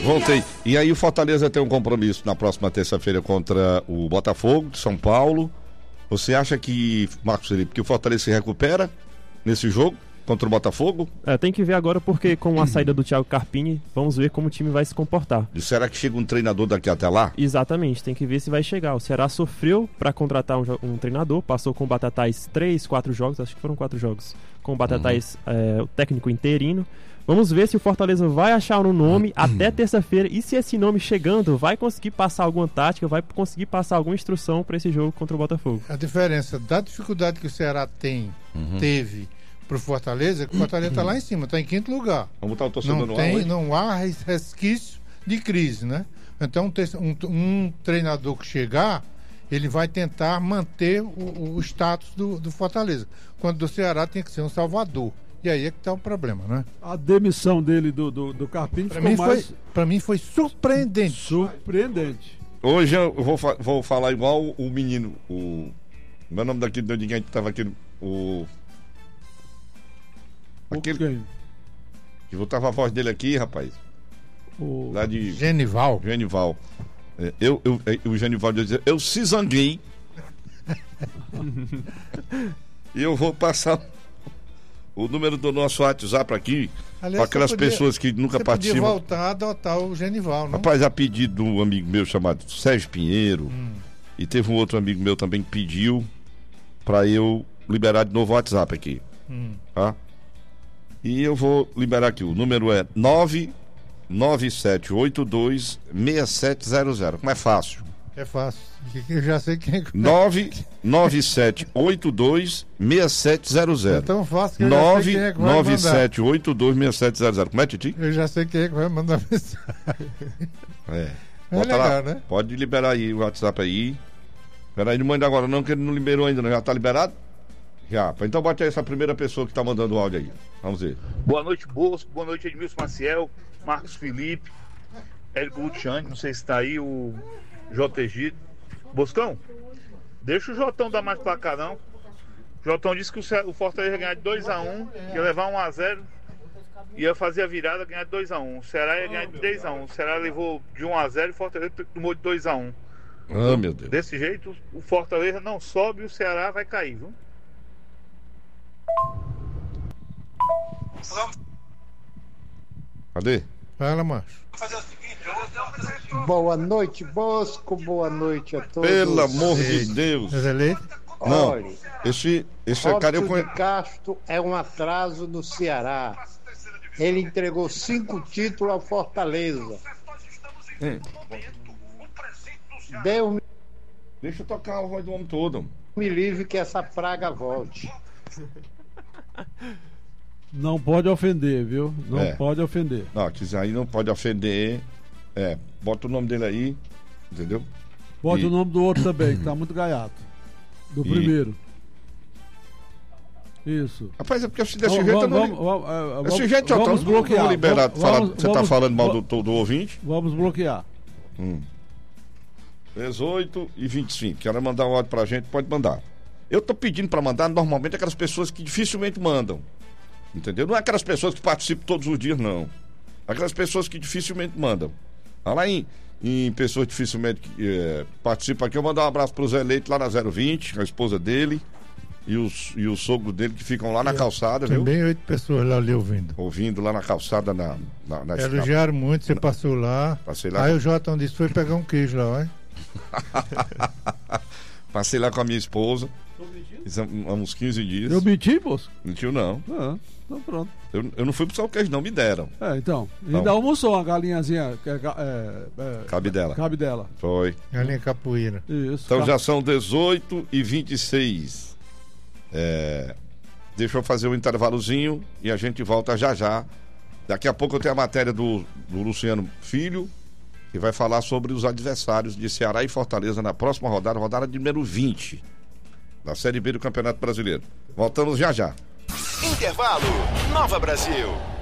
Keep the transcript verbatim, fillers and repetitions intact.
Voltei. E aí o Fortaleza tem um compromisso na próxima terça-feira contra o Botafogo de São Paulo. Você acha que, Marcos Felipe, que o Fortaleza se recupera nesse jogo contra o Botafogo? É, tem que ver agora porque com a saída do Thiago Carpini, vamos ver como o time vai se comportar. E será que chega um treinador daqui até lá? Exatamente, tem que ver se vai chegar. O Ceará sofreu para contratar um, um treinador, passou com o Batatais três, quatro jogos, acho que foram quatro jogos, com o Batatais, uhum. é, o técnico interino. Vamos ver se o Fortaleza vai achar um nome até terça-feira e se esse nome chegando vai conseguir passar alguma tática, vai conseguir passar alguma instrução para esse jogo contra o Botafogo. A diferença da dificuldade que o Ceará tem, uhum. teve pro Fortaleza, é que o Fortaleza está lá em cima, está em quinto lugar. Vamos botar o torcedor não no tem, ar, não há resquício de crise, né? Então um, um treinador que chegar, ele vai tentar manter o, o status do, do Fortaleza. Quando do Ceará tem que ser um salvador. E aí é que está o problema, né? A demissão dele do, do, do Carpini pra ficou mim mais... Foi, pra mim foi surpreendente. Surpreendente. Hoje eu vou, vou falar igual o menino, o... Meu nome daquele de ninguém que estava aqui, o... Aquele... Quem? Que botava a voz dele aqui, rapaz. O... Lá de... Genival. Genival. É, eu, eu, eu, o Genival dizia, eu se zanguei. E eu vou passar o número do nosso WhatsApp aqui, para aquelas podia, pessoas que nunca você participam. Podia voltar a adotar o Genival, não? Rapaz, a pedido de um amigo meu chamado Sérgio Pinheiro, hum. e teve um outro amigo meu também que pediu para eu liberar de novo o WhatsApp aqui. Hum. Tá? E eu vou liberar aqui. O número é nove nove sete oito dois seis sete zero zero. Como é fácil? É fácil. Eu já sei quem é. nove nove sete oito dois seis sete zero zero. É tão fácil que eu já sei quem é que vai nove nove sete oito dois seis sete zero zero. Como é, Titi? Eu já sei quem é que vai mandar mensagem. É. É legal, lá. Né? Pode liberar aí o WhatsApp aí. Espera aí, não manda agora não, que ele não liberou ainda, não. Já tá liberado? Já. Então bote aí essa primeira pessoa que tá mandando o áudio aí. Vamos ver. Boa noite, Bosco. Boa noite, Edmilson Maciel, Marcos Felipe, Érico Luciani, não sei se tá aí, o J G. Boscão, deixa o Jotão dar mais placar, não. O Jotão disse que o Fortaleza ia ganhar de dois a um, ia levar um a zero, ia fazer a virada, ganhar de dois a um. O Ceará ia ganhar de três a um. O Ceará levou de um a zero e o Fortaleza tomou de dois a um. Ah, meu Deus. Desse jeito, o Fortaleza não sobe e o Ceará vai cair, viu? Cadê? Fala, macho. Boa noite, Bosco. Boa noite a todos. Pelo amor de Deus. Não, Olha, esse, esse Robson cara eu conheço. de Castro é um atraso no Ceará. Ele entregou cinco títulos ao Fortaleza. Hum. Deus Deixa eu tocar a voz do homem todo. me livre que essa praga volte. Não pode ofender, viu? Não É. pode ofender. Não, que isso aí não pode ofender. É, bota o nome dele aí, entendeu? Bota E- o nome do outro também, que tá muito gaiato. Do E- primeiro. Isso. Rapaz, é porque desse jeito Vamos- eu não. vamos- vamos- eh, vamos- Desse jeito eu vamos tô- bloquear. não vou liberar. Vamos- falar- vamos- você tá vamos- falando mal vamos- do, do ouvinte? Vamos bloquear. Hum. dezoito e vinte e cinco. Quero mandar um áudio pra gente, pode mandar. Eu tô pedindo pra mandar normalmente aquelas pessoas que dificilmente mandam. Entendeu? Não é aquelas pessoas que participam todos os dias, não. Aquelas pessoas que dificilmente mandam. Lá em, em pessoas dificilmente que é, participam aqui, eu vou mandar um abraço pro Zé Leite lá na zero vinte, a esposa dele e, os, e o sogro dele que ficam lá na calçada, viu? Também oito pessoas lá ali ouvindo. Ouvindo lá na calçada na. na, na Elogiaram muito, você passou lá. Passei lá. Aí o Jotão disse: foi pegar um queijo lá, olha. Passei lá com a minha esposa. Isso há há uns quinze dias. Eu menti, moço? Mentiu, não. Ah, então pronto. Eu, eu não fui buscar o queijo, não, me deram. É, então. Não. Ainda almoçou uma galinhazinha. Que é, ga- é, é, Cabe dela. Cabe dela. Foi. Galinha capoeira. Isso. Então Ca- já são dezoito e vinte e seis. É, deixa eu fazer um intervalozinho e a gente volta já já. Daqui a pouco eu tenho a matéria do, do Luciano Filho, que vai falar sobre os adversários de Ceará e Fortaleza na próxima rodada, rodada de número vinte da Série B do Campeonato Brasileiro. Voltamos já já. Intervalo, Nova Brasil.